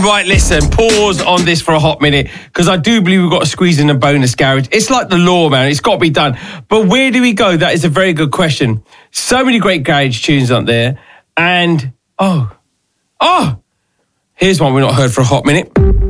Right, listen, pause on this for a hot minute, because I do believe we've got to squeeze in a bonus garage. It's like the law, man. It's got to be done. But where do we go? That is a very good question. So many great garage tunes out there. And, here's one we've not heard for a hot minute.